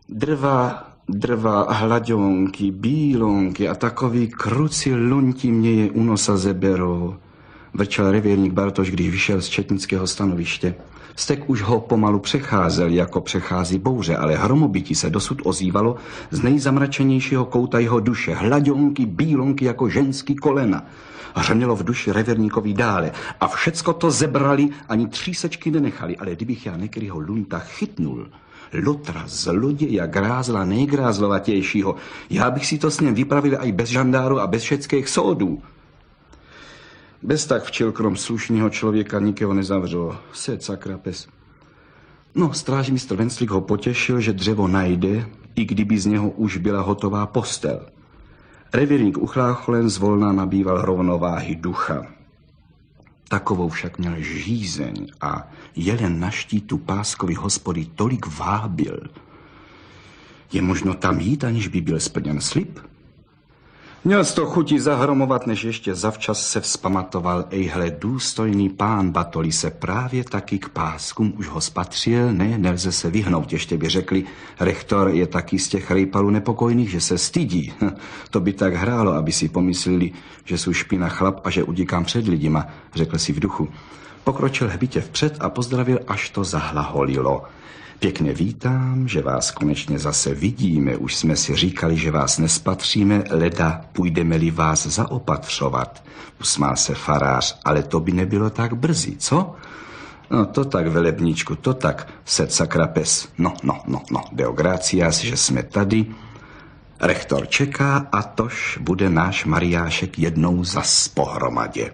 Drva, hlaďonky, bílonky a takový kruci lunti mě je u nosa zeberou, vrčel revírník Bartoš, když vyšel z četnického stanoviště. Vztek už ho pomalu přecházel, jako přechází bouře, ale hromobití se dosud ozývalo z nejzamračenějšího kouta jeho duše. Hlaďonky, bílonky jako ženský kolena. Hřmělo v duši revírníkovi dále a všecko to zebrali, ani třísečky nenechali, ale kdybych já některýho lunta chytnul, lotra, zloděja, grázla, nejgrázlovatějšího, já bych si to s ním vypravil aj bez žandáru a bez všetkých soudů. Bez tak včel krom slušného člověka nikého nezavřelo. Sed sakra pes. No, strážmistr Venclík ho potěšil, že dřevo najde, i kdyby z něho už byla hotová postel. Revírník uchlácholen zvolna nabýval rovnováhy ducha. Takovou však měl žízeň a jelen na štítu Páskovy hospody tolik vábil. Je možno tam jít, aniž by byl splněn slib? Měl z toho chuti zahromovat, než ještě zavčas se vzpamatoval, ejhle, důstojný pán Batoli se právě taky k Páskům už ho spatřil, nelze se vyhnout, ještě by řekli, rektor je taky z těch rejpalů nepokojných, že se stydí. To by tak hrálo, aby si pomysleli, že jsou špina chlap a že utíkám před lidima, řekl si v duchu. Pokročil hbitě vpřed a pozdravil, až to zahlaholilo. Pěkně vítám, že vás konečně zase vidíme. Už jsme si říkali, že vás nespatříme, leda půjdeme-li vás zaopatřovat. Usmál se farář, ale to by nebylo tak brzy, co? No to tak, velebníčku, to tak, sed sakra pes. No, deo gratias, že jsme tady. Rektor čeká a tož bude náš Mariášek jednou zas pohromadě.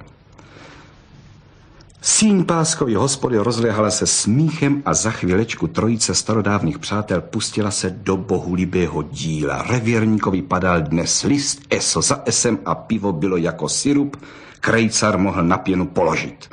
Síň Páskovy hospody rozléhala se smíchem a za chvílečku trojice starodávných přátel pustila se do bohulibého díla. Revírníkovi padal dnes list, eso za esem a pivo bylo jako sirup, krejcar mohl na pěnu položit.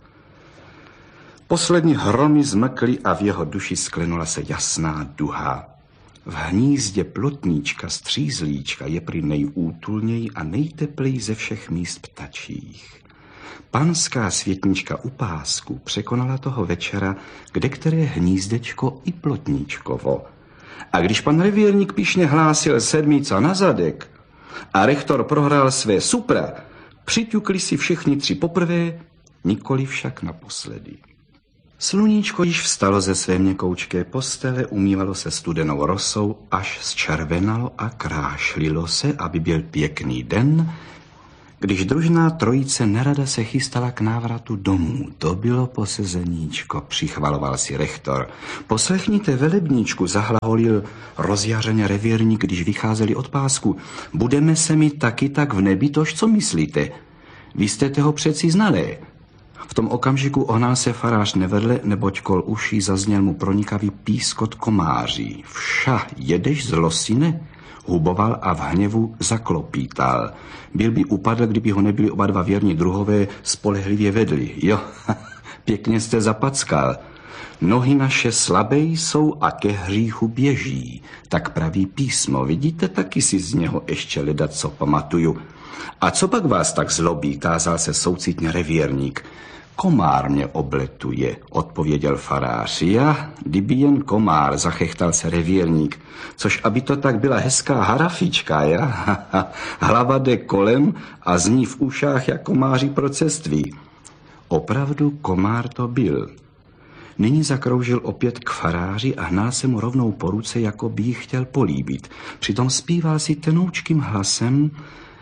Poslední hromy zmkly a v jeho duši sklenula se jasná duha. V hnízdě plotníčka střízlíčka je prý nejútulněji a nejtepleji ze všech míst ptačích. Panská světnička u Pásku překonala toho večera kdekteré hnízdečko i plotníčkovo. A když pan revírník pyšně hlásil sedmica na zadek a rektor prohrál své supra, přiťukli si všichni tři poprvé, nikoli však naposledy. Sluníčko již vstalo ze své měkoučké postele, umývalo se studenou rosou, až zčervenalo a krášlilo se, aby byl pěkný den, když družná trojice nerada se chystala k návratu domů. To bylo posezeníčko, přichvaloval si rektor. Poslechněte, velebníčku, zahlaholil rozjařeně revírník, když vycházeli od Pásku. Budeme se mi taky tak v nebi, tož co myslíte? Vy jste toho přeci znali. V tom okamžiku ohnal se farář nevedle, neboť kol uší zazněl mu pronikavý pískot komáří. Vša, jedeš z losine? Huboval a v hněvu zaklopítal. Byl by upadl, kdyby ho nebyli oba dva věrní druhové spolehlivě vedli. Jo, pěkně jste zapackal. Nohy naše slabé jsou a ke hříchu běží. Tak praví písmo, vidíte, taky si z něho ještě ledat, co pamatuju. A co pak vás tak zlobí, tázal se soucitně revírník. Komár mě obletuje, odpověděl farář. Já, kdyby jen komár, zachechtal se revírník. Což aby to tak byla hezká harafička, ja? Hlava jde kolem a zní v ušách jako komáři proceství. Opravdu komár to byl. Nyní zakroužil opět k faráři a hnal se mu rovnou po ruce, jako by ji chtěl políbit. Přitom zpíval si tenoučkým hlasem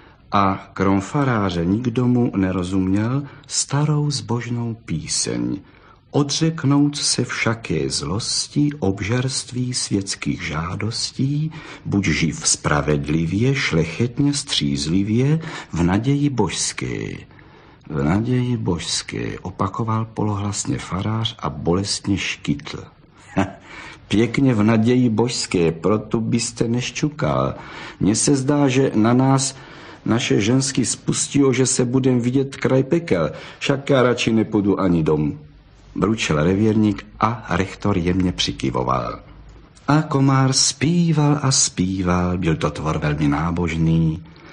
a krom faráře nikdo mu nerozuměl starou zbožnou píseň. Odřeknout se všaké zlosti, obžerství světských žádostí, buď živ spravedlivě, šlechetně, střízlivě, v naději božské. V naději božské, opakoval polohlasně farář a bolestně škytl. Pěkně v naději božské, proto byste nešťukal. Mně se zdá, že na nás naše žensky spustilo, že se budem vidět kraj pekel, však já radši nepůjdu ani domů. Bručel revírník a rektor jemně přikyvoval. A komár zpíval a zpíval, byl to tvor velmi nábožný.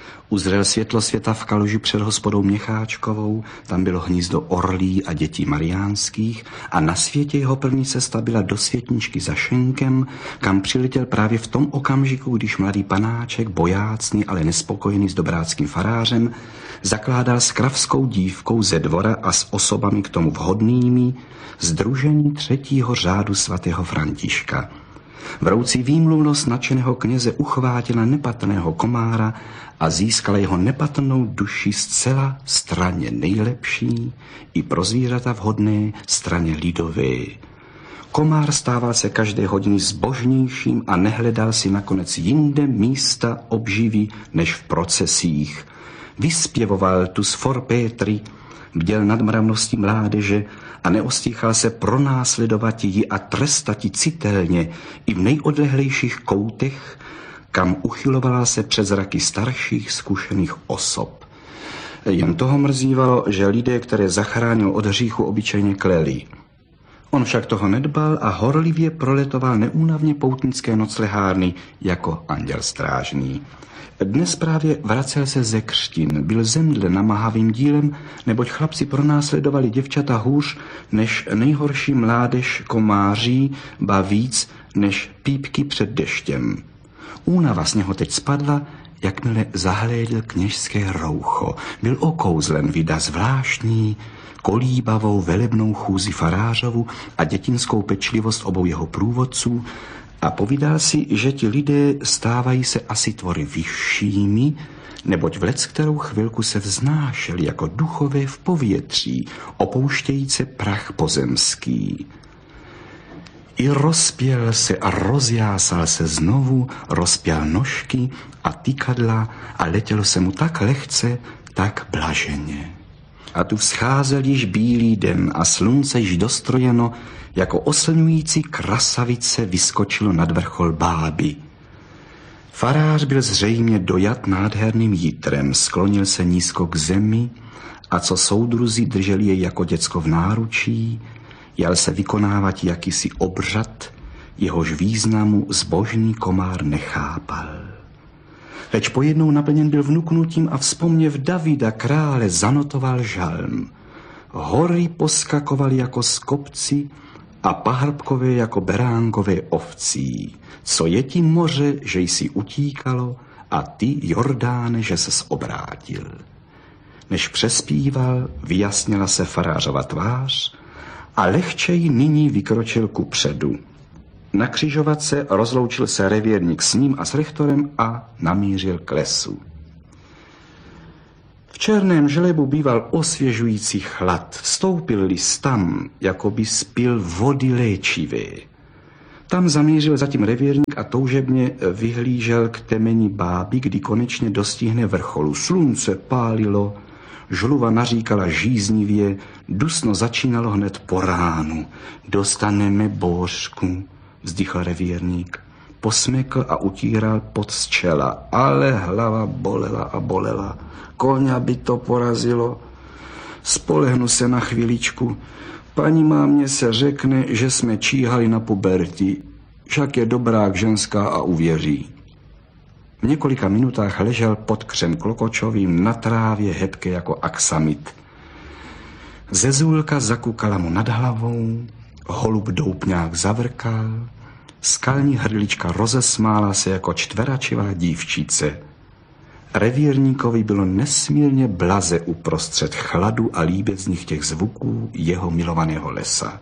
Uzřel světlo světa v kaluži před hospodou Měcháčkovou, tam bylo hnízdo orlí a dětí mariánských a na světě jeho první cesta byla do Světničky za Šenkem, kam přiletěl právě v tom okamžiku, když mladý panáček, bojácný, ale nespokojený s dobráckým farářem, zakládal s kravskou dívkou ze dvora a s osobami k tomu vhodnými sdružení 3. řádu svatého Františka. Vroucí výmluvnost nadšeného kněze uchvátila nepatrného komára a získala jeho nepatrnou duši zcela straně nejlepší i pro zvířata vhodné straně lidové. Komár stával se každé hodiny zbožnějším a nehledal si nakonec jinde místa obživy než v procesích. Vyspěvoval tu s forpétry, bděl nad mravností mládeže a neostýchal se pronásledovat ji a trestat ji citelně i v nejodlehlejších koutech, kam uchylovala se před zraky starších zkušených osob. Jen toho mrzívalo, že lidé, které zachránil od hříchu, obyčejně kleli. On však toho nedbal a horlivě proletoval neúnavně poutnické noclehárny jako anděl strážný. Dnes právě vracel se ze křtin, byl zemdle namáhavým dílem, neboť chlapci pronásledovali děvčata hůř než nejhorší mládež komáří, ba víc než pípky před deštěm. Únava z něho teď spadla, jakmile zahlédl kněžské roucho. Byl okouzlen vida zvláštní, kolíbavou velebnou chůzi farářovu a dětinskou pečlivost obou jeho průvodců a povídal si, že ti lidé stávají se asi tvory vyššími, neboť v leckerou chvilku se vznášeli jako duchové v povětří, opouštějíce prach pozemský. I rozpěl se a rozjásal se znovu, rozpěl nožky a tykadla a letělo se mu tak lehce, tak blaženě. A tu vzcházel již bílý den a slunce již dostrojeno jako oslňující krasavice vyskočilo nad vrchol Báby. Farář byl zřejmě dojat nádherným jitrem, sklonil se nízko k zemi a co soudruzi drželi jej jako děcko v náručí, jel se vykonávat jakýsi obřad, jehož významu zbožný komár nechápal. Leč pojednou naplněn byl vnuknutím a vzpomněv Davida krále zanotoval žalm. Hory poskakovaly jako skopci a pahrbkové jako beránkové ovcí. Co je ti moře, že jsi utíkalo a ty, Jordáne, že ses obrátil. Než přespíval, vyjasnila se farářova tvář a lehčej nyní vykročil ku předu. Na křižovatce rozloučil se revírník s ním a s rektorem a namířil k lesu. V černém žlebu býval osvěžující chlad. Vstoupil-li tam, jako by spil vody léčivé. Tam zamířil zatím revírník a toužebně vyhlížel k temeni Báby, kdy konečně dostihne vrcholu. Slunce pálilo, žluva naříkala žíznivě, dusno začínalo hned po ránu. Dostaneme Božku, vzdychl revírník. Posmekl a utíral pot z čela, ale hlava bolela a bolela. Koňa by to porazilo. Spolehnu se na chviličku. Paní mámě se řekne, že jsme číhali na puberti. Však je dobrák ženská a uvěří. V několika minutách ležel pod křem klokočovým na trávě hebké jako aksamit. Zezůlka zakukala mu nad hlavou, holub doupňák zavrkal, skalní hrdlička rozesmála se jako čtveračivá dívčice. Revírníkovi bylo nesmírně blaze uprostřed chladu a líbezných těch zvuků jeho milovaného lesa.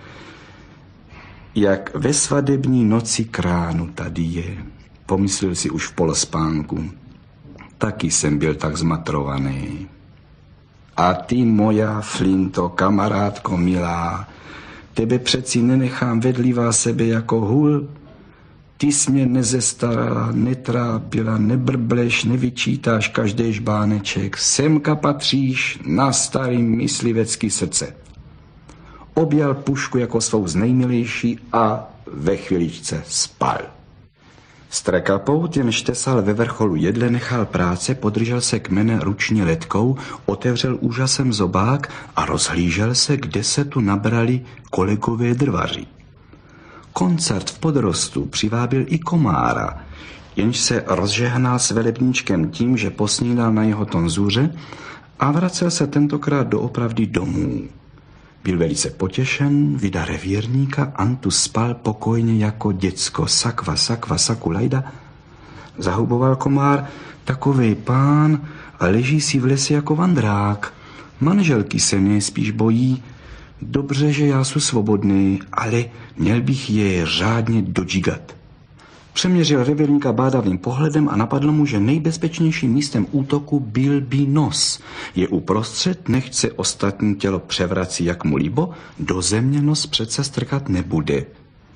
Jak ve svadební noci kránu tady je, pomyslel si už v polospánku. Taky jsem byl tak zmatrovaný. A ty, moja Flinto, kamarádko milá, tebe přeci nenechám vedlivá sebe jako hůl. Ty jsi mě nezestarala, netrápila, nebrbleš, nevyčítáš každý žbáneček. Semka patříš na starý myslivecký srdce. Objal pušku jako svou z nejmilejší a ve chviličce spal. Strekapou, těmž tesal ve vrcholu jedle, nechal práce, podržel se kmene ručně letkou, otevřel úžasem zobák a rozhlížel se, kde se tu nabrali kolegové drvaři. Koncert v podrostu přivábil i komára, jenž se rozžehnal s velebníčkem tím, že posnídal na jeho tonzuře a vracel se tentokrát doopravdy domů. Byl velice potěšen, vida revírníka, Antu spal pokojně jako děcko. Sakva, sakva, sakulajda. Zahuboval komár, takovej pán a leží si v lese jako vandrák. Manželky se mě spíš bojí. Dobře, že já jsem svobodný, ale měl bych je řádně dodžigat. Přeměřil revírníka bádavým pohledem a napadlo mu, že nejbezpečnějším místem útoku byl by nos. Je uprostřed, nechť se ostatní tělo převrací jak mu líbo, do země nos přece strkat nebude.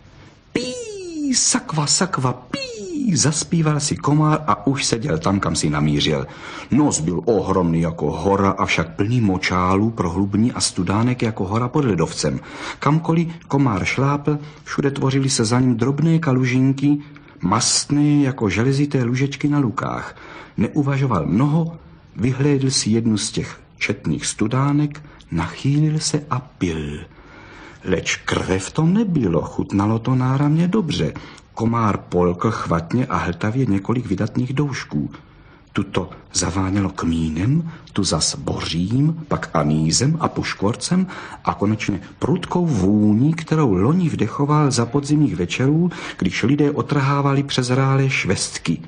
Pí, sakva, sakva, pí, zaspíval si komár a už seděl tam, kam si namířil. Nos byl ohromný jako hora, avšak plný močálů, prohlubní a studánek jako hora pod ledovcem. Kamkoliv komár šlápl, všude tvořily se za ním drobné kalužinky, mastné jako železité lužečky na lukách. Neuvažoval mnoho, vyhlédl si jednu z těch četných studánek, nachýlil se a pil. Leč krve v tom nebylo, chutnalo to náramně dobře. Komár polkl chvatně a hltavě několik vydatných doušků. Tuto zavánělo kmínem, tu zas bořím, pak anízem a puškvorcem a konečně prudkou vůní, kterou loni vdechoval za podzimních večerů, když lidé otrhávali přezrálé švestky.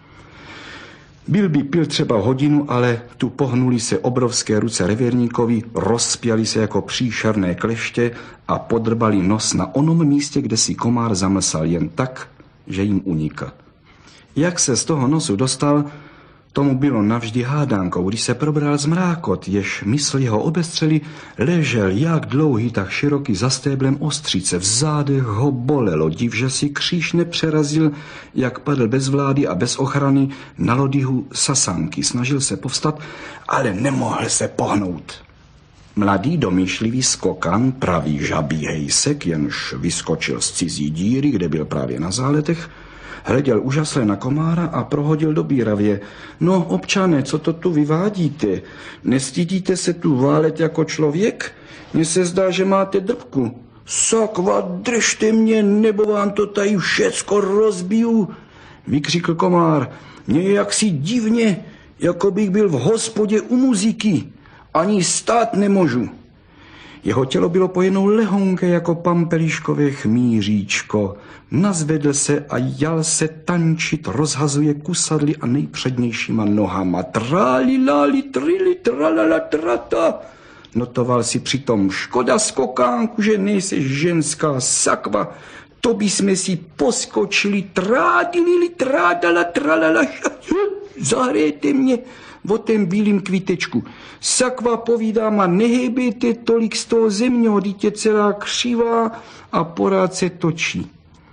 Byl by pil třeba hodinu, ale tu pohnuli se obrovské ruce revírníkovi, rozpěli se jako příšerné kleště a podrbali nos na onom místě, kde si komár zamlsal jen tak, že jim unikl. Jak se z toho nosu dostal, tomu bylo navždy hádánkou, když se probral zmrákot, jež mysl jeho obestřeli, ležel jak dlouhý, tak široký za stéblem ostřice. V zádech ho bolelo, div, že si kříž nepřerazil, jak padl bez vlády a bez ochrany na lodyhu sasanky. Snažil se povstat, ale nemohl se pohnout. Mladý domýšlivý skokan, pravý žabí hejsek, jenž vyskočil z cizí díry, kde byl právě na záletech, hleděl úžasle na komára a prohodil dobíravě. No, občané, co to tu vyvádíte? Nestydíte se tu válet jako člověk? Mně se zdá, že máte drbku. Sakva, držte mě, nebo vám to tady všecko rozbiju, vykřikl komár. Mně je jaksi divně, jako bych byl v hospodě u muziky. Ani stát nemůžu. Jeho tělo bylo pojenou lehonké jako pampeliškové chmíříčko. Nazvedl se a jal se tančit, rozhazuje kusadly a nejpřednějšíma nohama. Tráli, láli, trili, tralala, trata. Notoval si přitom, škoda skokánku, že nejseš ženská, sakva. To bychom si poskočili, trádili, trádala, tralala. Zahrajte mě o tém bílým kvítečku. Sakva, povídám, a nehejbejte tolik z toho zemního, dítě celá křivá a porád se točí.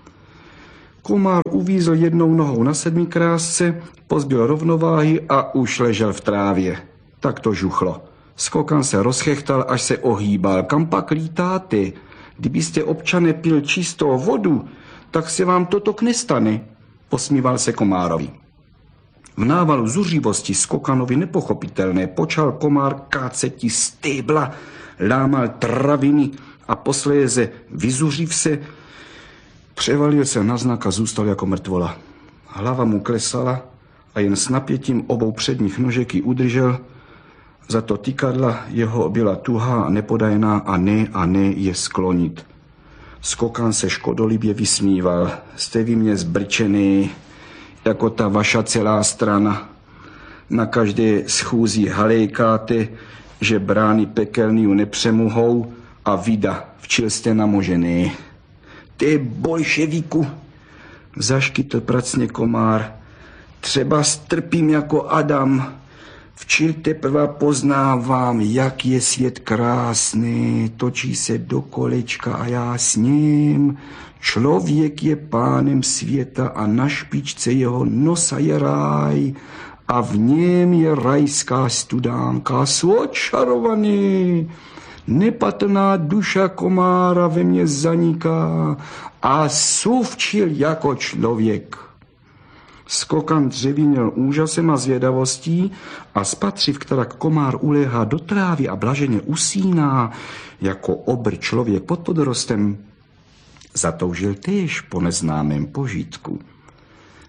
Komár uvízl jednou nohou na sedmikrásce, pozbyl rovnováhy a už ležel v trávě. Tak to žuchlo. Skokan se rozchechtal, až se ohýbal. Kam pak lítáte? Kdybyste, občané, pil čistou vodu, tak se vám toto nestane, posmíval se komárovi. V návalu zuřivosti skokanovi nepochopitelné počal komár káceti stébla, lámal traviny a posléze vyzuřiv se, převalil se na znak a zůstal jako mrtvola. Hlava mu klesala a jen s napětím obou předních nožek ji udržel, za to tykadla jeho byla tuhá a nepodajná a ne je sklonit. Skokan se škodolibě vysmíval. Jste vy mě zbrčený, jako ta vaša celá strana. Na každé schůzi halejkáte, že brány pekelný ju nepřemohou a vida, včil jste namožený. Ty bolševiku, zaškytl pracně komár, třeba strpím jako Adam, včil teprve poznávám, jak je svět krásný, točí se do kolečka a já s ním. Člověk je pánem světa a na špičce jeho nosa je ráj a v něm je rajská studánka. Jsou očarovaný. Nepatrná duša komára ve mně zaniká a suvčil jako člověk. Skokan dřevěněl úžasem a zvědavostí a spatřiv, která komár uléhá do trávy a blaženě usíná jako obr člověk pod podrostem, zatoužil též po neznámém požitku.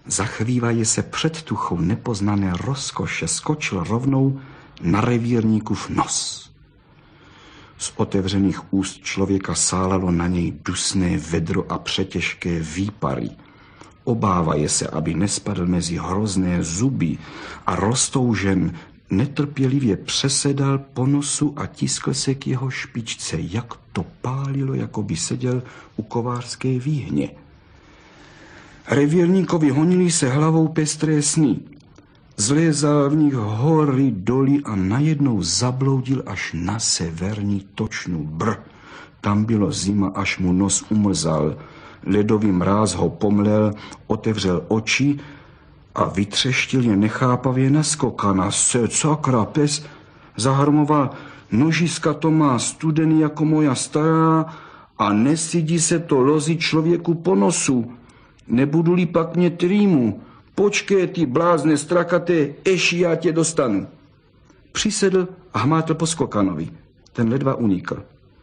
zachvívaje se před tuchou nepoznané rozkoše, skočil rovnou na revírníkův nos. Z otevřených úst člověka sálalo na něj dusné vedro a přetěžké výpary. Obávaje se, aby nespadl mezi hrozné zuby a roztoužen netrpělivě přesedal po nosu a tiskl se k jeho špičce. Jak to pálilo, jako by seděl u kovářské výhně. Revírníkovi honili se hlavou pestré sny. Zlézal v nich hory, doly a najednou zabloudil až na severní točnu. Tam bylo zima, až mu nos umrzal. Ledový mráz ho pomlel, otevřel oči a vytřeštil je nechápavě naskokana. Sakra, pes, zahrmoval, nožiska to má studený jako moja stará a nesidí se to lozit člověku po nosu. Nebudu-li pak mě trýmu. Počkej, ty blázne strakaté, eši já tě dostanu. Přisedl a hmátl po skokanovi. Ten ledva unikl.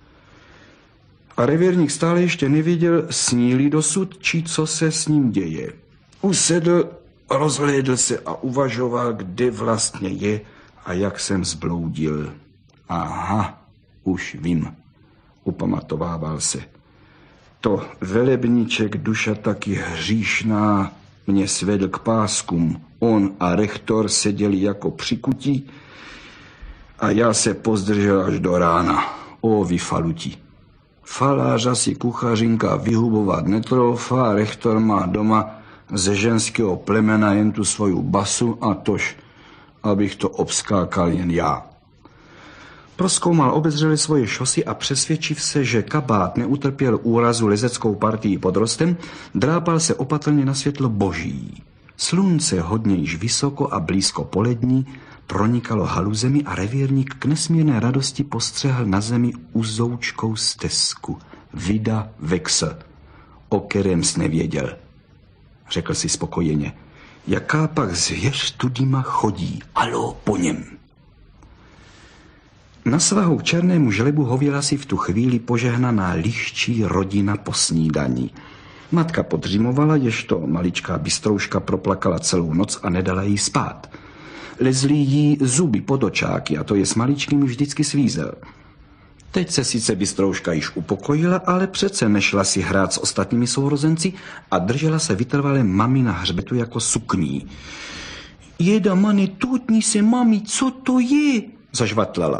A revírník stále ještě nevěděl, sní-li dosud, či co se s ním děje. Usedl, rozhlédl se a uvažoval, kde vlastně je a jak jsem zbloudil. Aha, už vím, upamatovával se. To velebníček, duša taky hříšná, mě svedl k páskům. On a rektor seděli jako přikutí a já se pozdržel až do rána. O, vy faluti. Falářa si kuchařinka vyhubovat netroufá, rektor má doma ze ženského plemena jen tu svoju basu a tož, abych to obskákal jen já. Prozkoumal obezřeli svoje šosy a přesvědčiv se, že kabát neutrpěl úrazu lezeckou partii pod rostem, drápal se opatrně na světlo boží. Slunce hodně již vysoko a blízko polední pronikalo haluzemi a revírník k nesmírné radosti postřehl na zemi uzoučkou stezku. Vida Vexl, o kterém jsi nevěděl. Řekl si spokojeně. Jaká pak zvěř tudyma chodí, alo po něm. Na svahu k černému žlebu hověla si v tu chvíli požehnaná liščí rodina po snídani. Matka podřímovala, ježto maličká bystrouška proplakala celou noc a nedala jí spát. Lezly jí zuby pod očáky a to je s maličkým vždycky svízel. Teď se sice bystrouška již upokojila, ale přece nešla si hrát s ostatními sourozenci a držela se vytrvale mami na hřbetu jako sukní. Jeda, mane, tutni se, mami, co to je? Zažvatlala.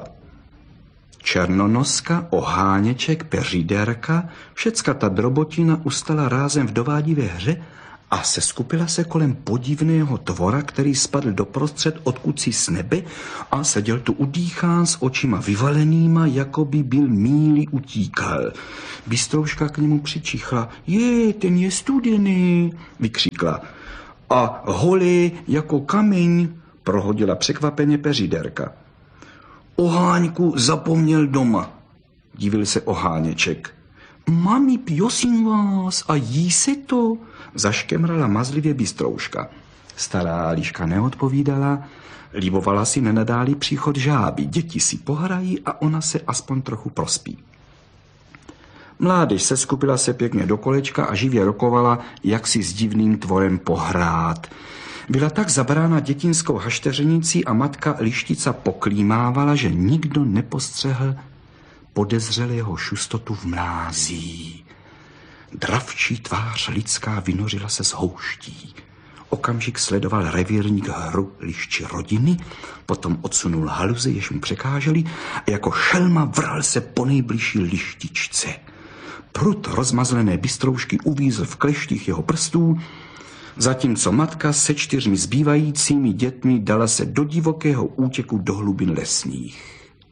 Černonoska, oháněček, peřiderka, všecka ta drobotina ustala rázem v dovádivé hře a seskupila se kolem podivného tvora, který spadl doprostřed odkud si z nebe a seděl tu udýchán s očima vyvalenýma, jako by byl míli utíkal. Bystrouška k němu přičichla. Ten je studený, vykřikla. A holý jako kameň, prohodila překvapeně peřiderka. Oháňku zapomněl doma, divil se oháněček. Mami, prosím vás, a jí se to? Zaškemrala mazlivě bystrouška. Stará liška neodpovídala, líbovala si nenadálý příchod žáby. Děti si pohrají a ona se aspoň trochu prospí. Mládež seskupila se pěkně do kolečka a živě rokovala, jak si s divným tvorem pohrát. Byla tak zabrána dětinskou hašteřenicí a matka lištica poklímávala, že nikdo nepostřehl podezřelého šustotu v mlází. Dravčí tvář lidská vynořila se z houští. Okamžik sledoval revírník hru lišči rodiny, potom odsunul haluze, jež mu překáželi a jako šelma vral se po nejbližší lištičce. Prut rozmazlené bystroušky uvízl v kleštích jeho prstů, zatímco matka se 4 zbývajícími dětmi dala se do divokého útěku do hlubin lesních.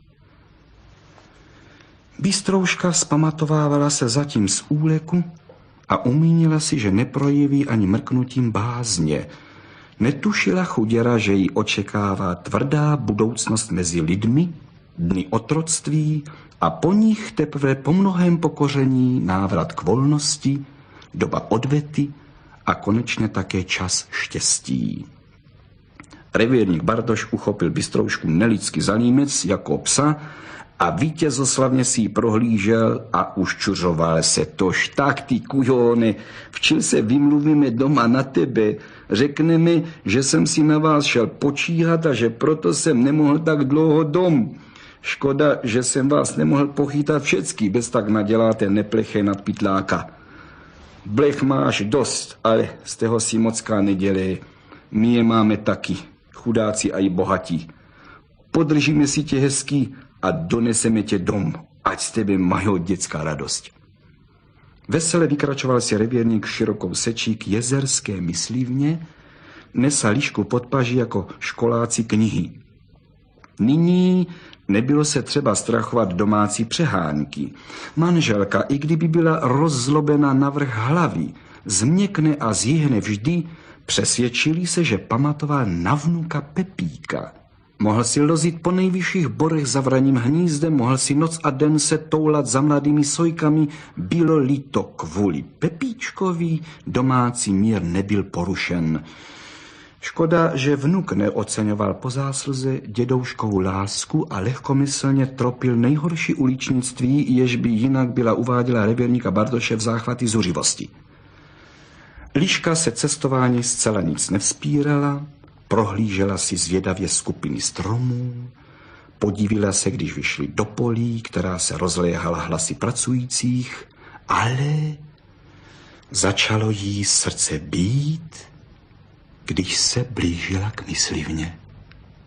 Bystrouška vzpamatovávala se zatím z úleku a umínila si, že neprojeví ani mrknutím bázně. Netušila chuděra, že ji očekává tvrdá budoucnost mezi lidmi, dny otroctví a po nich teprve po mnohém pokoření návrat k volnosti, doba odvety a konečně také čas štěstí. Revírník Bartoš uchopil bystroušku nelidsky za límec jako psa a vítězoslavně si ji prohlížel a uščuřoval se. Tož tak, ty kujony, včil se vymluvíme doma na tebe, řekne mi, že jsem si na vás šel počíhat a že proto jsem nemohl tak dlouho dom. Škoda, že jsem vás nemohl pochytat všecky, bez tak naděláte nepleché nad pytláka. Blech máš dost, ale z toho si mocká nedělej. My je máme taky, chudáci a i bohatí. Podržíme si tě hezký a doneseme tě dom, ať z tebe mají dětská radost. Vesele vykračoval si revírník širokou sečí k jezerské myslivně, nesa líšku pod paží jako školáci knihy. Nyní nebylo se třeba strachovat domácí přehánky. Manželka, i kdyby byla rozzlobena navrch hlavy, změkne a zjihne vždy, přesvědčili se, že pamatoval na vnuka Pepíka. Mohl si lozit po nejvyšších borech za vraním hnízdem, mohl si noc a den se toulat za mladými sojkami, bylo líto kvůli Pepíčkovi, domácí mír nebyl porušen. Škoda, že vnuk neoceňoval po zásluze dědouškovou lásku a lehkomyslně tropil nejhorší uličnictví, jež by jinak byla uváděla revírníka Bartoše v záchvaty zuřivosti. Liška se cestování zcela nic nevzpírala, prohlížela si zvědavě skupiny stromů, podívila se, když vyšli do polí, která se rozléhala hlasy pracujících, ale začalo jí srdce být, když se blížila k myslivně.